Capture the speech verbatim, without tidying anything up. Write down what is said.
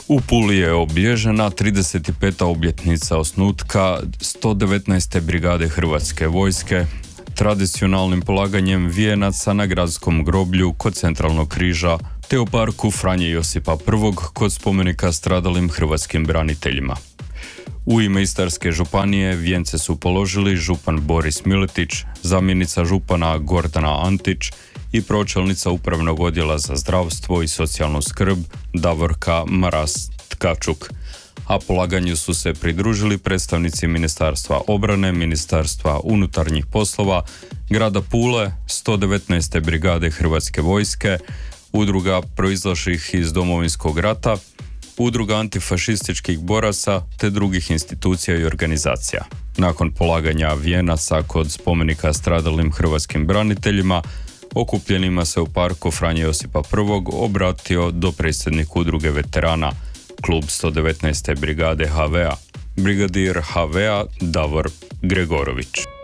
U Puli je obilježena trideset peta obljetnica osnutka sto devetnaeste brigade Hrvatske vojske, tradicionalnim polaganjem vijenaca na gradskom groblju kod Centralnog križa te u parku Franje Josipa prvog kod spomenika stradalim hrvatskim braniteljima. U ime Istarske županije vijence su položili župan Boris Miletić, zamjenica župana Gordana Antić i pročelnica Upravnog odjela za zdravstvo i socijalnu skrb Davorka Maras-Tkačuk, a polaganju su se pridružili predstavnici Ministarstva obrane, Ministarstva unutarnjih poslova, grada Pule, sto devetnaeste brigade Hrvatske vojske, udruga proizašlih iz Domovinskog rata, udruga antifašističkih boraca te drugih institucija i organizacija. Nakon polaganja vijenaca kod spomenika stradalim hrvatskim braniteljima, okupljenima se u parku Franje Josipa prvog obratio dopredsjednik udruge veterana klub sto devetnaeste brigade ha ve a, brigadir ha ve a Davor Gregorović.